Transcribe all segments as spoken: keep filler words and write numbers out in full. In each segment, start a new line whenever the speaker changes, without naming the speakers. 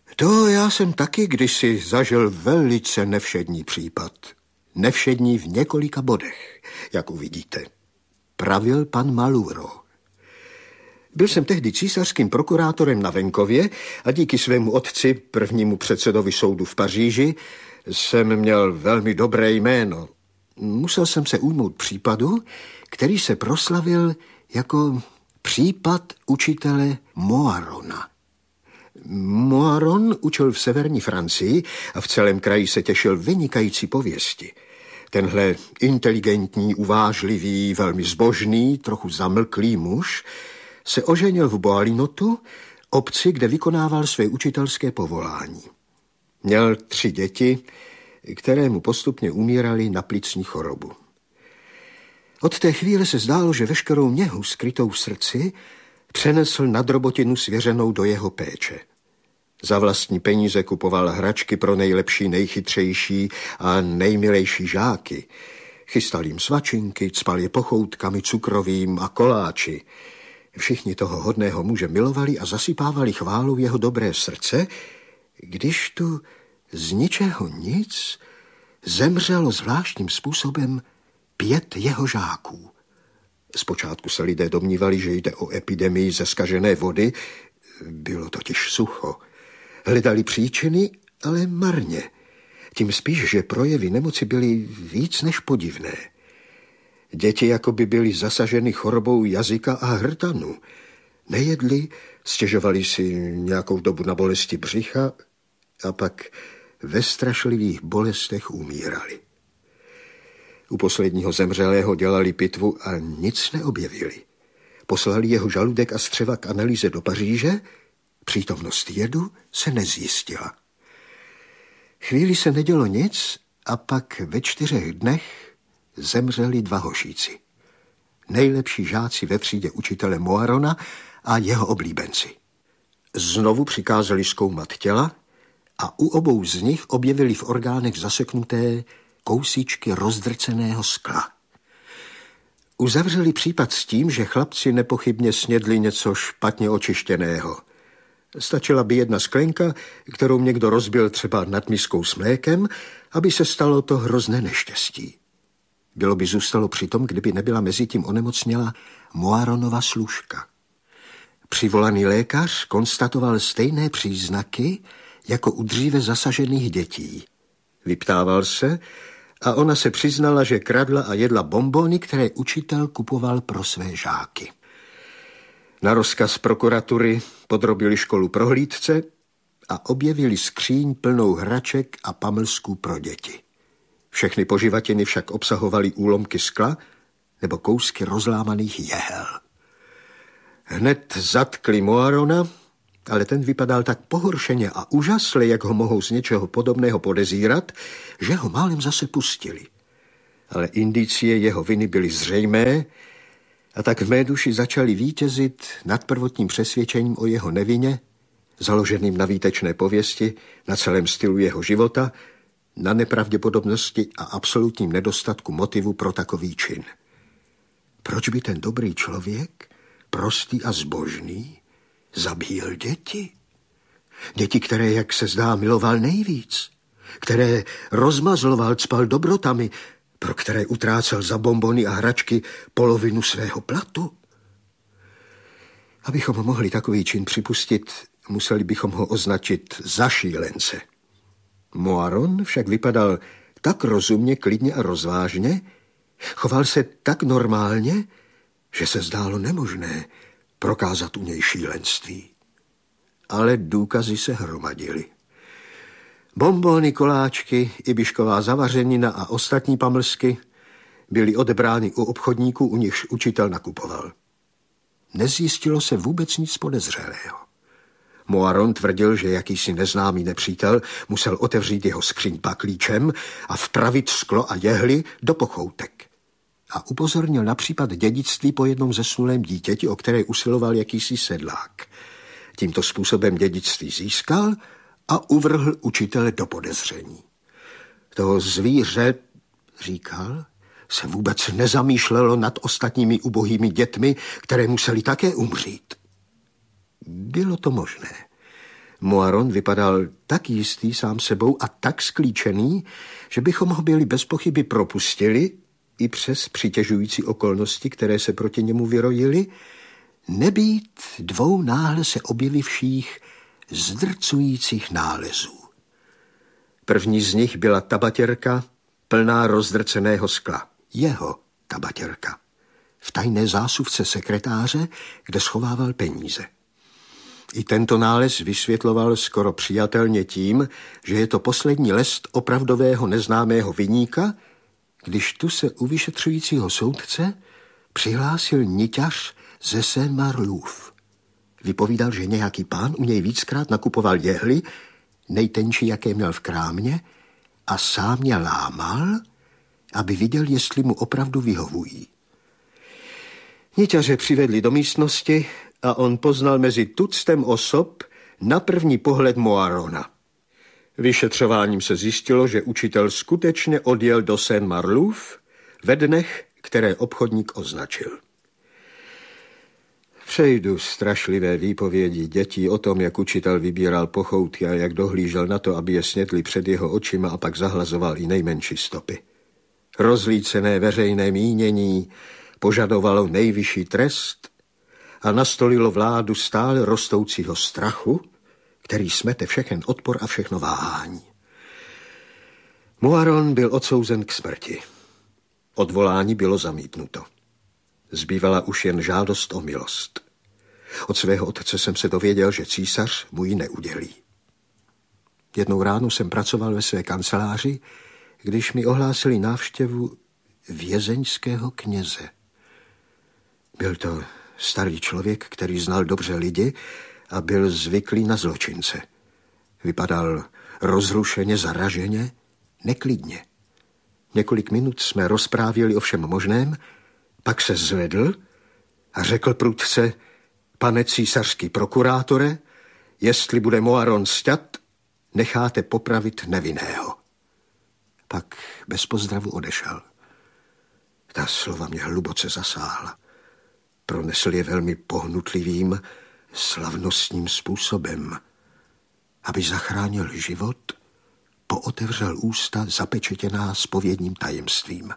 To já jsem taky kdysi zažil velice nevšední případ. Nevšední v několika bodech, jak uvidíte. Pravil pan Maluro. Byl jsem tehdy císařským prokurátorem na venkově a díky svému otci, prvnímu předsedovi soudu v Paříži, jsem měl velmi dobré jméno. Musel jsem se ujmout případu, který se proslavil jako případ učitele Moirona. Moiron učil v severní Francii a v celém kraji se těšil vynikající pověsti. Tenhle inteligentní, uvážlivý, velmi zbožný, trochu zamlklý muž se oženil v Boalinotu, obci, kde vykonával své učitelské povolání. Měl tři děti, které mu postupně umíraly na plicní chorobu. Od té chvíle se zdálo, že veškerou něhu skrytou v srdci přenesl na drobotinu svěřenou do jeho péče. Za vlastní peníze kupoval hračky pro nejlepší, nejchytřejší a nejmilejší žáky. Chystal jim svačinky, cpal je pochoutkami cukrovým a koláči. Všichni toho hodného muže milovali a zasypávali chválou jeho dobré srdce, když tu z ničeho nic zemřelo zvláštním způsobem pět jeho žáků. Zpočátku se lidé domnívali, že jde o epidemii ze zkažené vody, bylo totiž sucho. Hledali příčiny, ale marně. Tím spíš, že projevy nemoci byly víc než podivné. Děti jakoby byly zasaženy chorobou jazyka a hrtanu. Nejedli, stěžovali si nějakou dobu na bolesti břicha a pak ve strašlivých bolestech umírali. U posledního zemřelého dělali pitvu a nic neobjevili. Poslali jeho žaludek a střeva k analýze do Paříže, přítomnost jedu se nezjistila. Chvíli se nedělo nic a pak ve čtyřech dnech zemřeli dva hošíci. Nejlepší žáci ve třídě učitele Moirona a jeho oblíbenci. Znovu přikázali zkoumat těla a u obou z nich objevili v orgánech zaseknuté kousíčky rozdrceného skla. Uzavřeli případ s tím, že chlapci nepochybně snědli něco špatně očištěného. Stačila by jedna sklenka, kterou někdo rozbil třeba nad miskou s mlékem, aby se stalo to hrozné neštěstí. Bylo by zůstalo přitom, kdyby nebyla mezi tím onemocněla Moironova služka. Přivolaný lékař konstatoval stejné příznaky jako u dříve zasažených dětí. Vyptával se a ona se přiznala, že kradla a jedla bonbony, které učitel kupoval pro své žáky. Na rozkaz prokuratury podrobili školu prohlídce a objevili skříň plnou hraček a pamlsků pro děti. Všechny poživatiny však obsahovaly úlomky skla nebo kousky rozlámaných jehel. Hned zatkli Moirona, ale ten vypadal tak pohoršeně a úžasle, jak ho mohou z něčeho podobného podezírat, že ho málem zase pustili. Ale indicie jeho viny byly zřejmé a tak v mé duši začali vítězit nad prvotním přesvědčením o jeho nevině, založeným na výtečné pověsti, na celém stylu jeho života, na nepravděpodobnosti a absolutním nedostatku motivu pro takový čin. Proč by ten dobrý člověk, prostý a zbožný, zabíjel děti? Děti, které, jak se zdá, miloval nejvíc, které rozmazloval, cpal dobrotami, pro které utrácel za bonbony a hračky polovinu svého platu. Abychom mohli takový čin připustit, museli bychom ho označit za šílence. Moiron však vypadal tak rozumně, klidně a rozvážně, choval se tak normálně, že se zdálo nemožné prokázat u něj šílenství. Ale důkazy se hromadily. Bonbony, koláčky, ibišková zavařenina a ostatní pamlsky byly odebrány u obchodníků, u nichž učitel nakupoval. Nezjistilo se vůbec nic podezřelého. Moiron tvrdil, že jakýsi neznámý nepřítel musel otevřít jeho skříň paklíčem a vpravit sklo a jehly do pochoutek. A upozornil na případ dědictví po jednom zesnulém dítěti, o které usiloval jakýsi sedlák. Tímto způsobem dědictví získal a uvrhl učitele do podezření. To zvíře, říkal, se vůbec nezamýšlelo nad ostatními ubohými dětmi, které museli také umřít. Bylo to možné. Moaron vypadal tak jistý sám sebou a tak sklíčený, že bychom ho byli bez pochyby propustili, i přes přitěžující okolnosti, které se proti němu vyrojily, nebýt dvou náhle se objevivších zdrcujících nálezů. První z nich byla tabatěrka plná rozdrceného skla. Jeho tabatěrka. V tajné zásuvce sekretáře, kde schovával peníze. I tento nález vysvětloval skoro přijatelně tím, že je to poslední lest opravdového neznámého viníka, když tu se u vyšetřujícího soudce přihlásil niťař ze Saint-Marlouf. Vypovídal, že nějaký pán u něj víckrát nakupoval jehly, nejtenčí, jaké měl v krámě, a sám je lámal, aby viděl, jestli mu opravdu vyhovují. Niťaře přivedli do místnosti a on poznal mezi tuctem osob na první pohled Moarona. Vyšetřováním se zjistilo, že učitel skutečně odjel do Saint-Marlouf ve dnech, které obchodník označil. Přejdu strašlivé výpovědi dětí o tom, jak učitel vybíral pochoutky a jak dohlížel na to, aby je snědli před jeho očima a pak zahlazoval i nejmenší stopy. Rozlícené veřejné mínění požadovalo nejvyšší trest a nastolilo vládu stále rostoucího strachu, který smete všechen odpor a všechno váhání. Moaron byl odsouzen k smrti. Odvolání bylo zamítnuto. Zbývala už jen žádost o milost. Od svého otce jsem se dověděl, že císař mu ji neudělí. Jednou ráno jsem pracoval ve své kanceláři, když mi ohlásili návštěvu vězeňského kněze. Byl to starý člověk, který znal dobře lidi a byl zvyklý na zločince. Vypadal rozrušeně, zaraženě, neklidně. Několik minut jsme rozprávěli o všem možném, pak se zvedl a řekl prudce: pane císařský prokurátore, jestli bude Moaron sťat, necháte popravit nevinného. Pak bez pozdravu odešel. Ta slova mě hluboce zasáhla. Pronesl je velmi pohnutlivým, slavnostním způsobem. Aby zachránil život, pootevřel ústa zapečetěná zpovědním tajemstvím.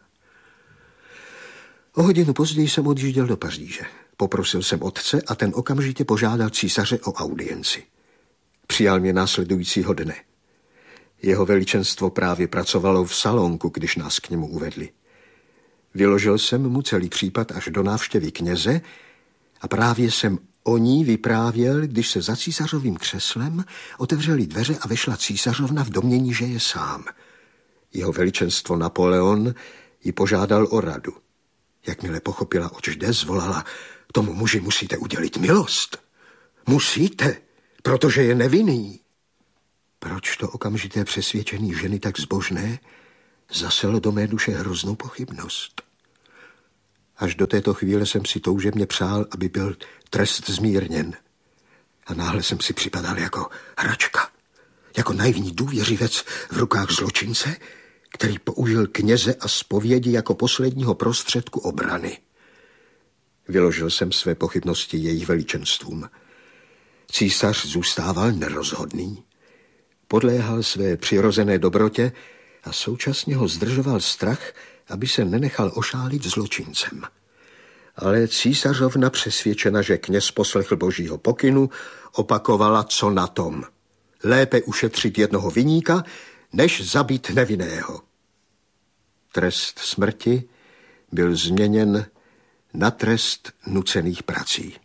O hodinu později jsem odjížděl do Paříže. Poprosil jsem otce a ten okamžitě požádal císaře o audienci. Přijal mě následujícího dne. Jeho veličenstvo právě pracovalo v salonku, když nás k němu uvedli. Vyložil jsem mu celý případ až do návštěvy kněze a právě jsem o ní vyprávěl, když se za císařovým křeslem otevřely dveře a vešla císařovna v domnění, že je sám. Jeho veličenstvo Napoleon ji požádal o radu. Jakmile pochopila, oč jde, zvolala: tomu muži musíte udělit milost. Musíte, protože je nevinný. Proč to okamžité přesvědčení ženy tak zbožné zaselo do mé duše hroznou pochybnost? Až do této chvíle jsem si toužebně přál, aby byl trest zmírněn. A náhle jsem si připadal jako hračka, jako naivní důvěřivec v rukách zločince, který použil kněze a zpovědi jako posledního prostředku obrany. Vyložil jsem své pochybnosti jejich veličenstvům. Císař zůstával nerozhodný. Podléhal své přirozené dobrotě a současně ho zdržoval strach, aby se nenechal ošálit zločincem. Ale císařovna, přesvědčena, že kněz poslechl božího pokynu, opakovala, co na tom. Lépe ušetřit jednoho viníka, než zabít nevinného. Trest smrti byl změněn na trest nucených prací.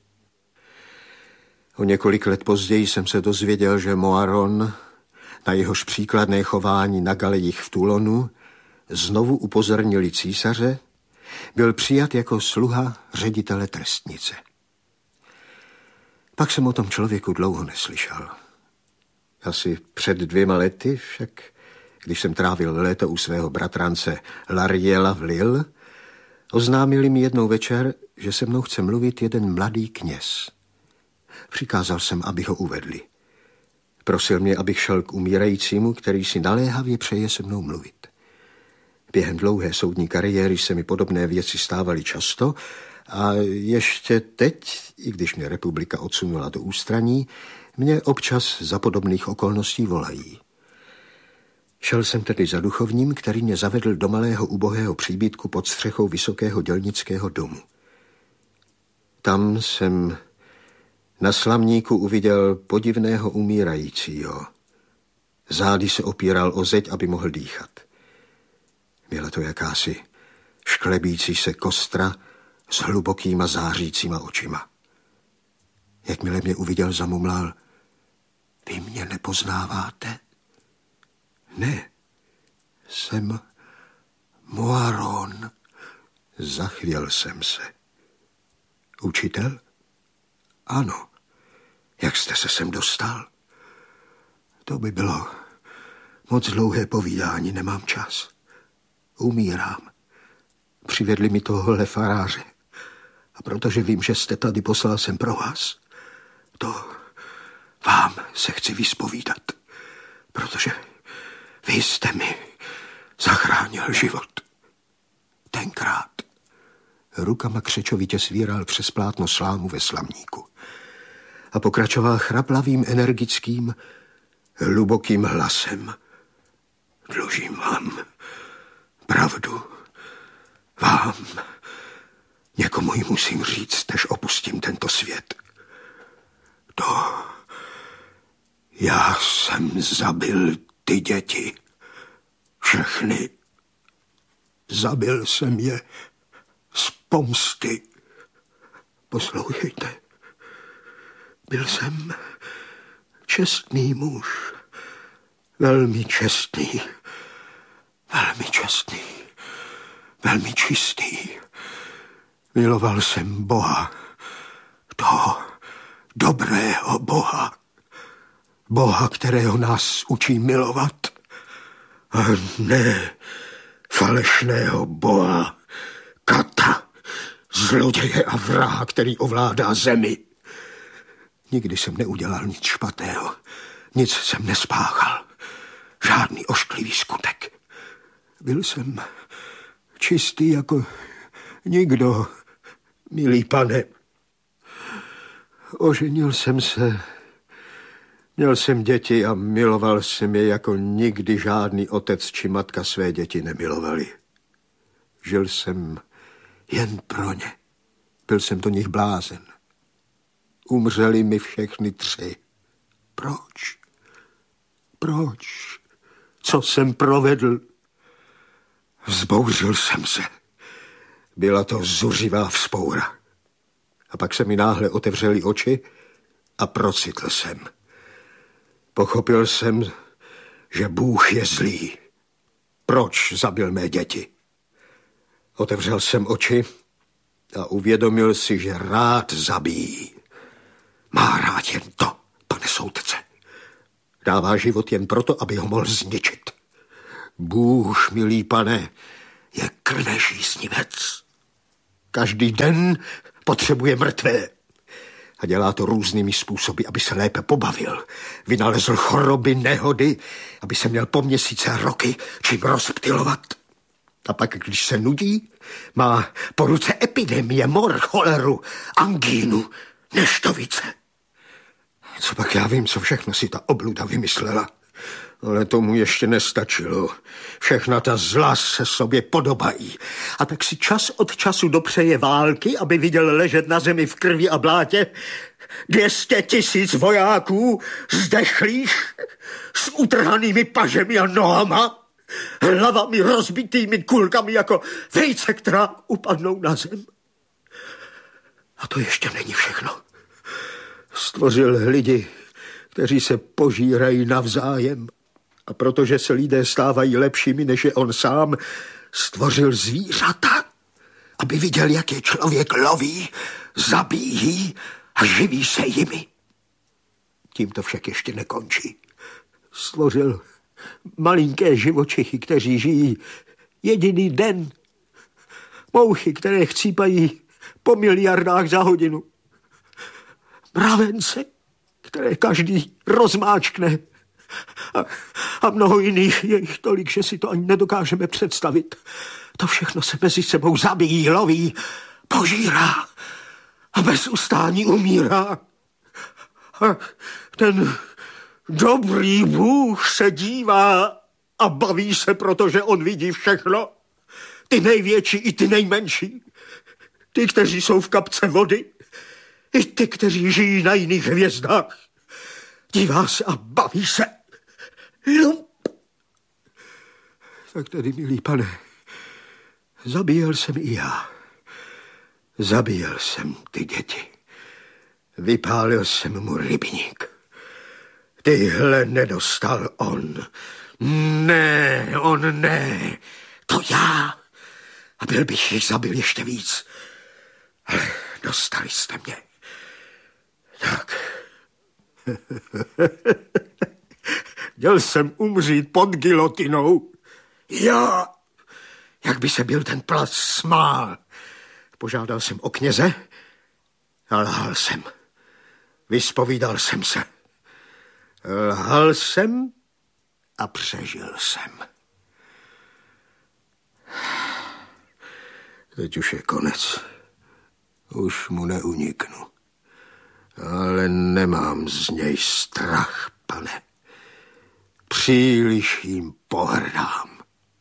O několik let později jsem se dozvěděl, že Moaron, na jehož příkladné chování na galejích v Toulonu znovu upozornili císaře, byl přijat jako sluha ředitele trestnice. Pak jsem o tom člověku dlouho neslyšel. Asi před dvěma lety však, když jsem trávil léto u svého bratrance Lariela v Lille, oznámili mi jednou večer, že se mnou chce mluvit jeden mladý kněz. Přikázal jsem, aby ho uvedli. Prosil mě, abych šel k umírajícímu, který si naléhavě přeje se mnou mluvit. Během dlouhé soudní kariéry se mi podobné věci stávaly často a ještě teď, i když mě republika odsunula do ústraní, Mě občas za podobných okolností volají. Šel jsem tedy za duchovním, který mě zavedl do malého ubohého příbytku pod střechou vysokého dělnického domu. Tam jsem na slamníku uviděl podivného umírajícího. Zády se opíral o zeď, aby mohl dýchat. Byla to jakási šklebící se kostra s hlubokýma zářícíma očima. Jakmile mě uviděl, zamumlal: Vy mě nepoznáváte? Ne, jsem Moaron. Zachvěl jsem se. Učitel? Ano. Jak jste se sem dostal? To by bylo moc dlouhé povídání, nemám čas. Umírám. Přivedli mi tohohle faráře. A protože vím, že jste tady, poslal jsem pro vás. To vám se chci vyspovídat, protože vy jste mi zachránil život. Tenkrát rukama křečovitě svíral přes plátno slámu ve slamníku a pokračoval chraplavým, energickým, hlubokým hlasem. Dlužím vám pravdu. Vám někomu ji musím říct, než opustím tento svět. To já jsem zabil ty děti. Všechny. Zabil jsem je z pomsty. Poslouchejte. Byl jsem čestný muž. Velmi čestný. Velmi čestný. Velmi čistý. Miloval jsem Boha. Toho dobrého Boha. Boha, kterého nás učí milovat. A ne falešného boha, kata, zloděje a vraha, který ovládá zemi. Nikdy jsem neudělal nic špatného. Nic jsem nespáchal. Žádný ošklivý skutek. Byl jsem čistý jako nikdo, milý pane. Oženil jsem se, měl jsem děti a miloval jsem je, jako nikdy žádný otec či matka své děti nemilovali. Žil jsem jen pro ně. Byl jsem do nich blázen. Umřeli mi všechny tři. Proč? Proč? Co jsem provedl? Vzbouřil jsem se. Byla to zuřivá vzpoura. A pak se mi náhle otevřely oči a procitl jsem. Pochopil jsem, že Bůh je zlý. Proč zabil mé děti? Otevřel jsem oči a uvědomil si, že rád zabíjí. Má rád jen to, pane soudce. Dává život jen proto, aby ho mohl zničit. Bůh, milý pane, je krvežíznivec. Každý den potřebuje mrtvé. A dělá to různými způsoby, aby se lépe pobavil. Vynalezl choroby, nehody, aby se měl po měsíce roky čím rozptylovat. A pak, když se nudí, má po ruce epidemie, mor, choleru, angínu, neštovice. Co pak já vím, co všechno si ta obluda vymyslela. Ale tomu ještě nestačilo. Všechna ta zla se sobě podobají. A tak si čas od času dopřeje války, aby viděl ležet na zemi v krvi a blátě dvě stě tisíc vojáků zdechlých s utrhanými pažemi a nohama, hlavami rozbitými kulkami jako vejce, která upadnou na zem. A to ještě není všechno. Stvořil lidi, kteří se požírají navzájem. A protože se lidé stávají lepšími, než je on sám, stvořil zvířata, aby viděl, jak je člověk loví, zabíjí a živí se jimi. Tím to však ještě nekončí. Stvořil malinké živočichy, kteří žijí jediný den. Mouchy, které chcípají po miliardách za hodinu. Mravence, které každý rozmáčkne. A, a mnoho jiných, je jich tolik, že si to ani nedokážeme představit. To všechno se mezi sebou zabíjí, loví, požírá a bez ustání umírá. A Ten dobrý Bůh se dívá a baví se, protože on vidí všechno. Ty největší i ty nejmenší. Ty, kteří jsou v kapce vody, i ty, kteří žijí na jiných hvězdách. Dívá se a baví se. Lump. Tak tedy, milý pane, zabíjel jsem i já. Zabíjel jsem ty děti. Vypálil jsem mu rybník. Tyhle nedostal on. Ne, on ne. To já. A byl bych jich zabil ještě víc. Ale dostali jste mě. Tak. Měl jsem umřít pod gilotinou. Já. Jak by se byl ten plas smál. Požádal jsem o kněze a lhal jsem. Vyspovídal jsem se. Lhal jsem a přežil jsem. Teď už je konec. Už mu neuniknu. Ale nemám z něj strach, pane. Příliš jim pohrdám.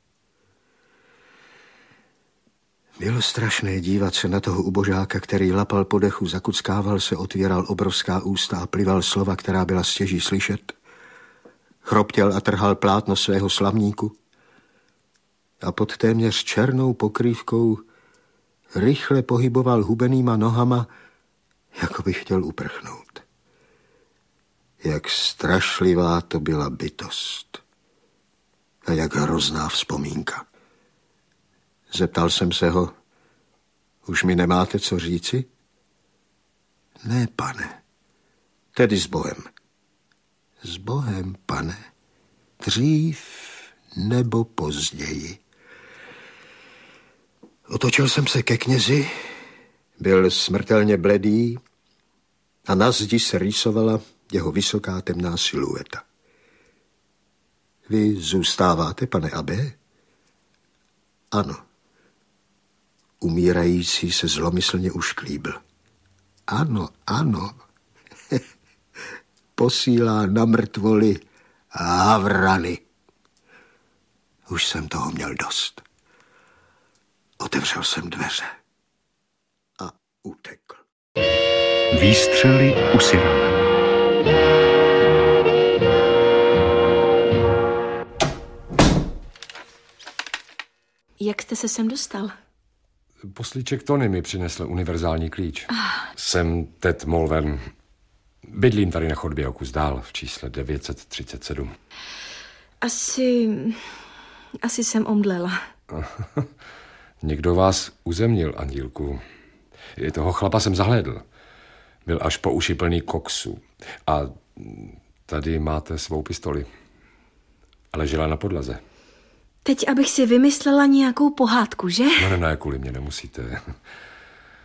Bylo strašné dívat se na toho ubožáka, který lapal po dechu, zakuckával se, otvíral obrovská ústa a plival slova, která byla stěží slyšet. Chroptěl a trhal plátno svého slavníku. A pod téměř černou pokrývkou rychle pohyboval hubenýma nohama, jako by chtěl uprchnout. Jak strašlivá to byla bytost. A jak hrozná vzpomínka. Zeptal jsem se ho, už mi nemáte co říci? Ne, pane, tedy s Bohem. S Bohem, pane, dřív nebo později. Otočil jsem se ke knězi, byl smrtelně bledý a na zdi se rýsovala jeho vysoká temná silueta. Vy zůstáváte, pane abbé? Ano. Umírající se zlomyslně ušklíbil. Ano, ano. Posílá na mrtvoly a havrany. Už jsem toho měl dost. Otevřel jsem dveře a utekl.
Výstřely u Cyrana.
Jak jste se sem dostal?
Poslíček Tony mi přinesl univerzální klíč. Ah. Jsem Ted Mulvern. Bydlím tady na chodbě o kus dál v čísle devět set třicet sedm.
Asi... Asi jsem omdlela.
Někdo vás uzemnil, Andílku. Toho chlapa jsem zahlédl. Byl až po uši plný koksu. A tady máte svou pistoli. A ležela na podlaze.
Teď, abych si vymyslela nějakou pohádku, že?
No ne, ne, kvůli mě nemusíte.